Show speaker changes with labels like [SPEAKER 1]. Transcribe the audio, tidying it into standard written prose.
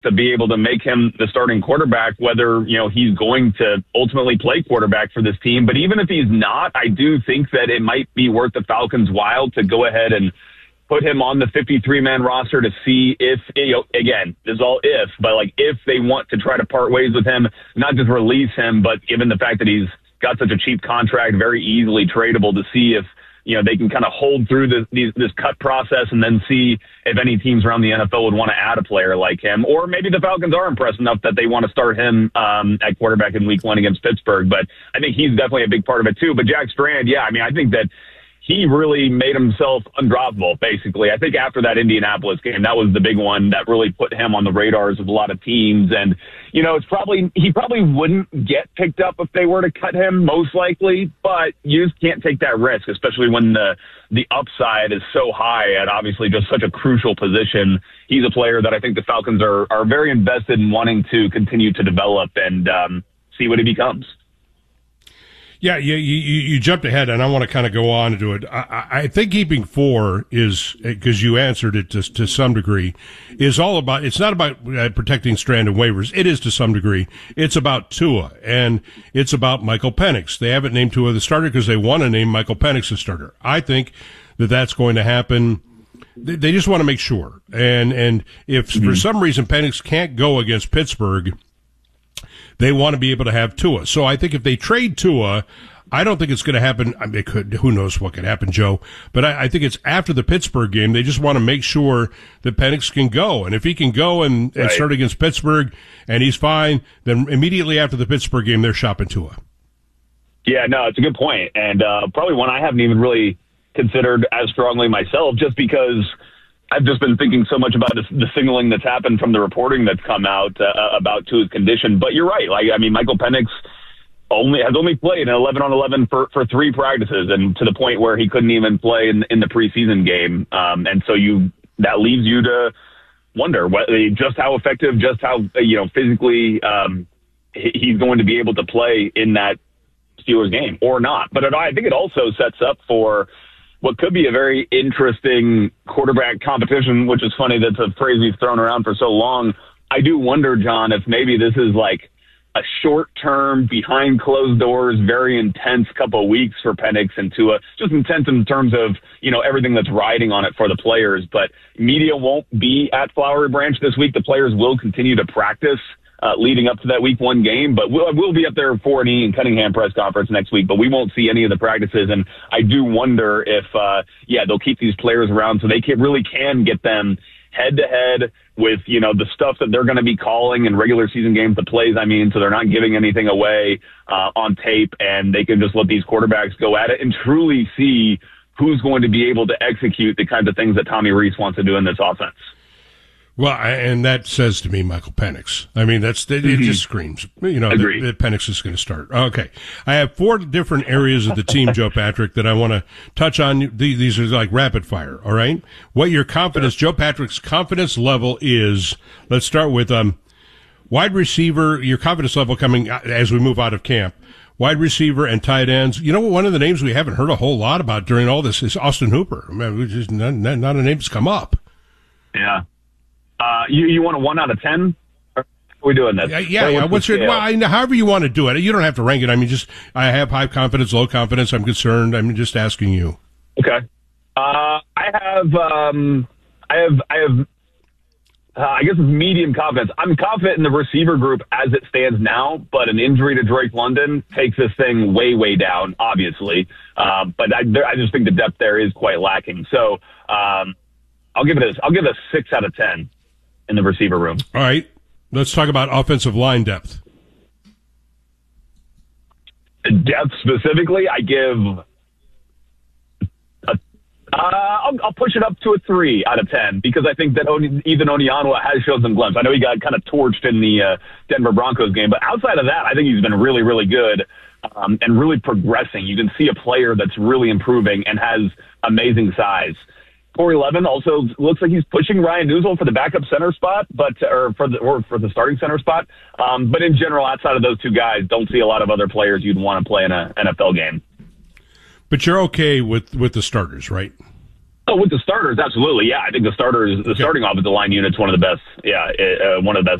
[SPEAKER 1] to be able to make him the starting quarterback, whether, he's going to ultimately play quarterback for this team. But even if he's not, I do think that it might be worth the Falcons' while to go ahead and put him on the 53-man roster to see if, again, this is all if, but if they want to try to part ways with him, not just release him, but given the fact that he's got such a cheap contract, very easily tradable, to see if, they can kind of hold through this cut process and then see if any teams around the NFL would want to add a player like him. Or maybe the Falcons are impressed enough that they want to start him at quarterback in week 1 against Pittsburgh. But I think he's definitely a big part of it too. But Jack Strand, I think that he really made himself undroppable, basically. I think after that Indianapolis game, that was the big one that really put him on the radars of a lot of teams. And, he probably wouldn't get picked up if they were to cut him, most likely, but you just can't take that risk, especially when the upside is so high at obviously just such a crucial position. He's a player that I think the Falcons are very invested in wanting to continue to develop and see what he becomes.
[SPEAKER 2] Yeah, you jumped ahead, and I want to kind of go on to it. I think keeping 4 is, because you answered it to some degree, is all about, it's not about protecting Strand and waivers. It is to some degree. It's about Tua, and it's about Michael Penix. They haven't named Tua the starter because they want to name Michael Penix the starter. I think that that's going to happen. They just want to make sure. And if for some reason Penix can't go against Pittsburgh, they want to be able to have Tua. So I think if they trade Tua, I don't think it's going to happen. I mean, it could, who knows what could happen, Joe. But I think it's after the Pittsburgh game. They just want to make sure that Penix can go. And if he can go and start against Pittsburgh and he's fine, then immediately after the Pittsburgh game, they're shopping Tua.
[SPEAKER 1] Yeah, no, it's a good point. And probably one I haven't even really considered as strongly myself, just because I've just been thinking so much about the signaling that's happened from the reporting that's come out about Tua's condition. But you're right. Michael Penix has only played an 11-on-11 for 3 practices, and to the point where he couldn't even play in the preseason game. And so that leaves you to wonder just how effective, just how physically he's going to be able to play in that Steelers game or not. But I think it also sets up for what could be a very interesting quarterback competition, which is funny. That's a phrase we've thrown around for so long. I do wonder, John, if maybe this is like a short-term, behind closed doors, very intense couple of weeks for Penix and Tua. Just intense in terms of, everything that's riding on it for the players. But media won't be at Flowery Branch this week. The players will continue to practice leading up to that week 1 game, but we'll be up there for an Ian Cunningham press conference next week, but we won't see any of the practices. And I do wonder if, they'll keep these players around so they really can get them head to head with, the stuff that they're going to be calling in regular season games, the plays, so they're not giving anything away on tape, and they can just let these quarterbacks go at it and truly see who's going to be able to execute the kinds of things that Tommy Rees wants to do in this offense.
[SPEAKER 2] Well, and that says to me Michael Penix. It just screams, that Penix is going to start. Okay. I have 4 different areas of the team, Joe Patrick, that I want to touch on. These are like rapid fire, all right? What your confidence, Joe Patrick's confidence level is, let's start with wide receiver, your confidence level coming as we move out of camp. Wide receiver and tight ends. One of the names we haven't heard a whole lot about during all this is Austin Hooper. Just not a name that's come up.
[SPEAKER 1] Yeah. You want a 1 out of 10? Or are we doing this?
[SPEAKER 2] Yeah. What's your? However you want to do it. You don't have to rank it. I have high confidence, low confidence. I'm concerned. I'm just asking you.
[SPEAKER 1] Okay. I guess medium confidence. I'm confident in the receiver group as it stands now, but an injury to Drake London takes this thing way, way down, obviously. But I just think the depth there is quite lacking. So I'll give it a 6 out of 10. In the receiver room.
[SPEAKER 2] All right. Let's talk about offensive line depth.
[SPEAKER 1] Depth specifically, I give I'll push it up to a 3 out of 10 because I think that Ethan Onyanwa has shown some glimpses. I know he got kind of torched in the Denver Broncos game, but outside of that, I think he's been really, really good and really progressing. You can see a player that's really improving and has amazing size. Corey Levin also looks like he's pushing Ryan Newsel for the backup center spot, or for the starting center spot. But in general, outside of those 2 guys, don't see a lot of other players you'd want to play in an NFL game.
[SPEAKER 2] But you're okay with the starters, right?
[SPEAKER 1] Oh, with the starters, absolutely. Yeah, I think the starting offensive line unit's one of the best. Yeah, one of the